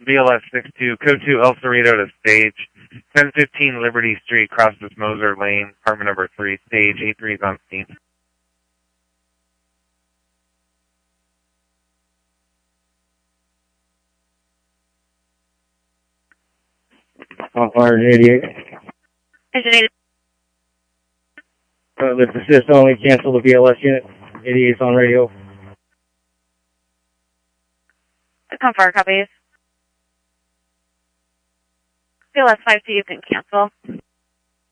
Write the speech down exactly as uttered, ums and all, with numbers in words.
V L S six two, code two El Cerrito to stage, ten fifteen Liberty Street, crosses Moser Lane, apartment number three, stage, A three is on scene. On fire eighty-eight. Engine eight. Uh, lift assist only, cancel the V L S unit. eighty-eight's on radio. Come fire copies. V L S five two, you can cancel.